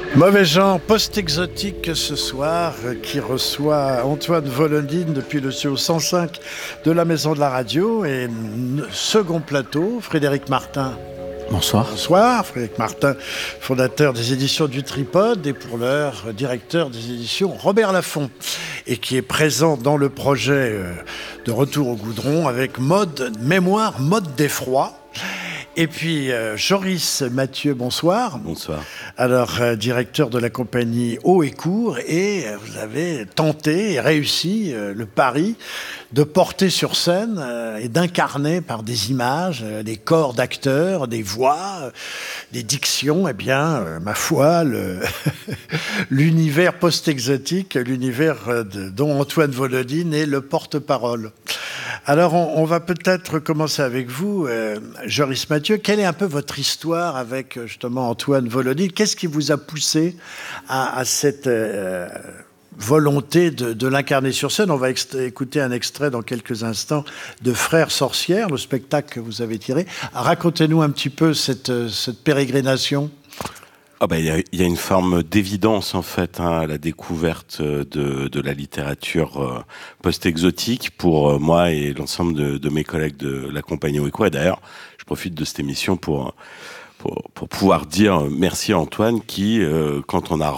Mauvais genre post-exotique ce soir qui reçoit Antoine Volodine depuis le studio 105 de la Maison de la Radio et second plateau, Frédéric Martin. Bonsoir. Bonsoir, Frédéric Martin, fondateur des éditions du Tripode et pour l'heure directeur des éditions Robert Laffont et qui est présent dans le projet de Retour au Goudron avec Mémoire, mode d'effroi. Et puis, Joris Mathieu, bonsoir. Bonsoir. Alors, directeur de la compagnie Haut et Court, et vous avez tenté et réussi le pari de porter sur scène et d'incarner par des images, des corps d'acteurs, des voix, des dictions, eh bien, ma foi, l'univers post-exotique, l'univers dont Antoine Volodine est le porte-parole. Alors, on va peut-être commencer avec vous, Joris Mathieu. Quelle est un peu votre histoire avec, justement, Antoine Volodine ? Qu'est-ce qui vous a poussé à cette volonté de l'incarner sur scène ? On va écouter un extrait dans quelques instants de Frères sorcières, le spectacle que vous avez tiré. Racontez-nous un petit peu cette pérégrination. Il y a une forme d'évidence en fait à la découverte de la littérature post-exotique pour moi et l'ensemble de mes collègues de la compagnie Haut et Court. Et d'ailleurs, je profite de cette émission pour pouvoir dire merci à Antoine qui, quand on a